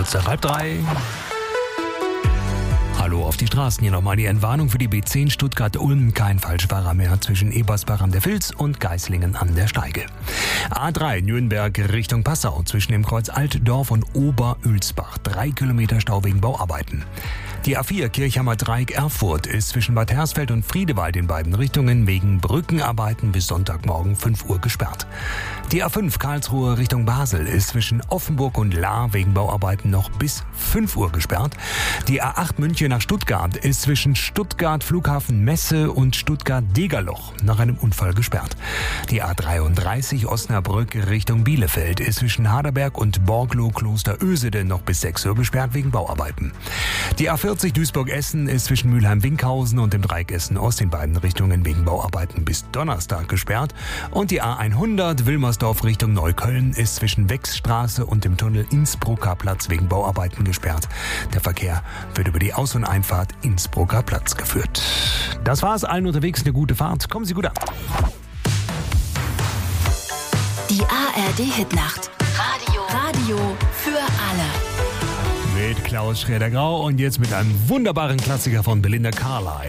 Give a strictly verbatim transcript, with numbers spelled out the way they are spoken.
Kurz nach halb drei. Hallo auf die Straßen. Hier nochmal die Entwarnung für die B zehn Stuttgart-Ulm. Kein Falschfahrer mehr zwischen Ebersbach an der Vils und Geislingen an der Steige. A drei Nürnberg Richtung Passau zwischen dem Kreuz Altdorf und Oberülsbach. Drei Kilometer Stau wegen Bauarbeiten. Die A vier Kirchhammer Dreieck Erfurt ist zwischen Bad Hersfeld und Friedewald in beiden Richtungen wegen Brückenarbeiten bis Sonntagmorgen fünf Uhr gesperrt. Die A fünf Karlsruhe Richtung Basel ist zwischen Offenburg und Lahr wegen Bauarbeiten noch bis fünf Uhr gesperrt. Die A acht München nach Stuttgart ist zwischen Stuttgart Flughafen Messe und Stuttgart Degerloch nach einem Unfall gesperrt. Die A dreiunddreißig Osnabrück Richtung Bielefeld ist zwischen Haderberg und Borglow Kloster Ösede noch bis sechs Uhr gesperrt wegen Bauarbeiten. Die A vierzig Duisburg-Essen ist zwischen Mülheim-Winkhausen und dem Dreieck Essen-Ost in beiden Richtungen wegen Bauarbeiten bis Donnerstag gesperrt. Und die A hundert Wilmersdorf Richtung Neukölln ist zwischen Wechsstraße und dem Tunnel Innsbrucker Platz wegen Bauarbeiten gesperrt. Der Verkehr wird über die Aus- und Einfahrt Innsbrucker Platz geführt. Das war's. Allen unterwegs eine gute Fahrt. Kommen Sie gut an. Die A R D-Hitnacht. Radio. Radio für alle. Mit Klaus Schrader-Grau und jetzt mit einem wunderbaren Klassiker von Belinda Carlisle.